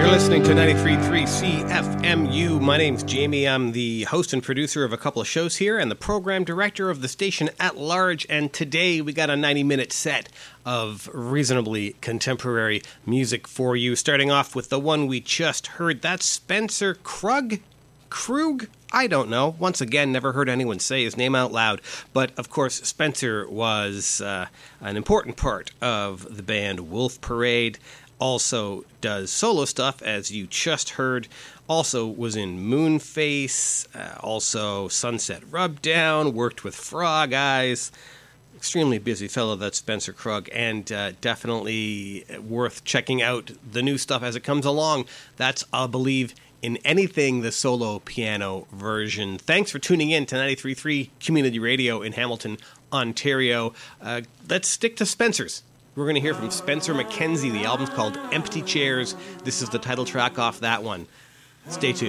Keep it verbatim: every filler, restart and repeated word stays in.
Listening to ninety-three point three C F M U. My name's Jamie. I'm the host and producer of a couple of shows here and the program director of the station at large. And today we got a ninety-minute set of reasonably contemporary music for you. Starting off with the one we just heard. That's Spencer Krug? Krug? I don't know. Once again, never heard anyone say his name out loud. But, of course, Spencer was uh, an important part of the band Wolf Parade. Also does solo stuff, as you just heard. Also was in Moonface. Uh, also Sunset Rubdown. Worked with Frog Eyes. Extremely busy fellow, that's Spencer Krug. And uh, definitely worth checking out the new stuff as it comes along. That's, I believe, in anything the solo piano version. Thanks for tuning in to ninety-three point three Community Radio in Hamilton, Ontario. Uh, let's stick to Spencer's. We're going to hear from Spencer McKenzie. The album's called Empty Chairs. This is the title track off that one. Stay tuned.